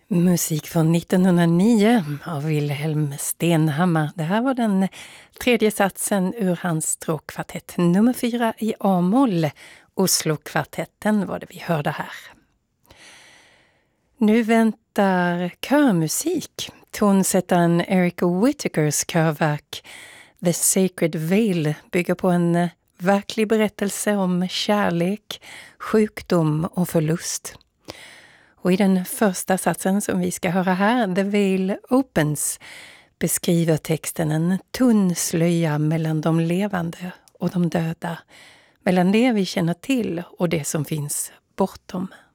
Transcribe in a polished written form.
Musik från 1909 av Wilhelm Stenhammar. Det här var den tredje satsen ur hans stråkkvartett nummer 4 i A-moll. Oslo-kvartetten var det vi hörde här. Nu väntar körmusik. Tonsättaren Eric Whittakers körverk The Sacred Veil bygger på en verklig berättelse om kärlek, sjukdom och förlust. Och i den första satsen som vi ska höra här, The Veil Opens, beskriver texten en tunn slöja mellan de levande och de döda, mellan det vi känner till och det som finns bortom.